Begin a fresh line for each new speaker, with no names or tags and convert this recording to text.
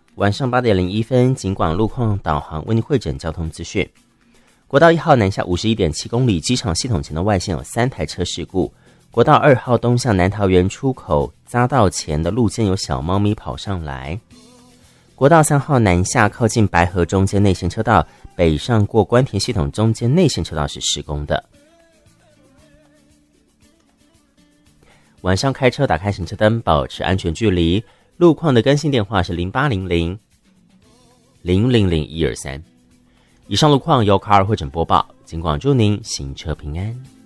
晚上8点01分，警广路况导航为您汇整交通资讯。国道1号南下51.7公里，机场系统前的外线有3台车事故。国道2号东向南桃园出口匝道前的路肩有小猫咪跑上来。国道3号南下靠近白河中间内线车道，北上过关田系统中间内线车道是施工的。晚上开车打开行车灯，保持安全距离。路况的更新电话是0800-000-123。以上路况由卡尔汇整播报，警广祝您行车平安。